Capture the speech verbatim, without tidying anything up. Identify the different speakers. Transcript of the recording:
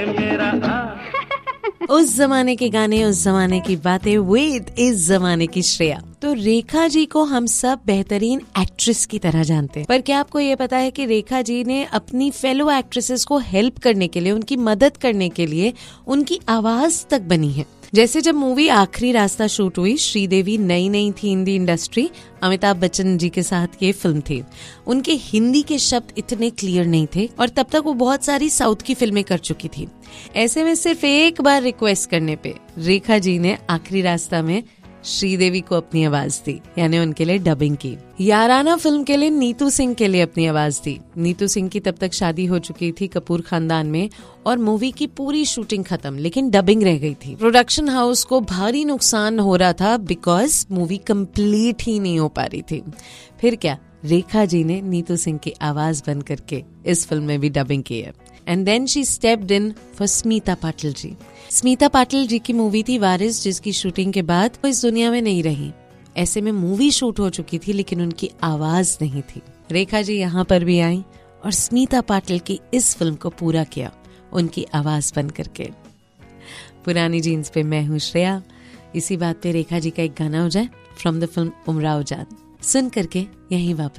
Speaker 1: उस जमाने के गाने, उस जमाने की बातें विद इस जमाने की श्रेया। तो रेखा जी को हम सब बेहतरीन एक्ट्रेस की तरह जानते हैं, पर क्या आपको ये पता है कि रेखा जी ने अपनी फेलो एक्ट्रेसेस को हेल्प करने के लिए, उनकी मदद करने के लिए उनकी आवाज तक बनी है। जैसे जब मूवी आखिरी रास्ता शूट हुई, श्रीदेवी नई नई थी इन दी इंडस्ट्री, अमिताभ बच्चन जी के साथ ये फिल्म थी। उनके हिंदी के शब्द इतने क्लियर नहीं थे और तब तक वो बहुत सारी साउथ की फिल्में कर चुकी थी। ऐसे में सिर्फ एक बार रिक्वेस्ट करने पे रेखा जी ने आखिरी रास्ता में श्रीदेवी को अपनी आवाज दी, यानी उनके लिए डबिंग की। याराना फिल्म के लिए नीतू सिंह के लिए अपनी आवाज दी। नीतू सिंह की तब तक शादी हो चुकी थी कपूर खानदान में और मूवी की पूरी शूटिंग खत्म, लेकिन डबिंग रह गई थी। प्रोडक्शन हाउस को भारी नुकसान हो रहा था बिकॉज मूवी कंप्लीट ही नहीं हो पा रही थी। फिर क्या, रेखा जी ने नीतू सिंह की आवाज बन करके इस फिल्म में भी डबिंग की है। And then she stepped in for Smita Patil ji. Smita Patil ji की मूवी थी वारिस, जिसकी शूटिंग के बाद वो इस दुनिया में नहीं रही। ऐसे में मूवी शूट हो चुकी थी लेकिन उनकी आवाज नहीं थी। रेखा जी यहाँ पर भी आई और स्मिता पाटिल की इस फिल्म को पूरा किया उनकी आवाज बन करके। पुरानी जीन्स पे मैं हूँ श्रेया। इसी बात पे रेखा जी का एक गाना हो जाए फ्रॉम द फिल्म उमराव जान, सुन करके यहीं वापस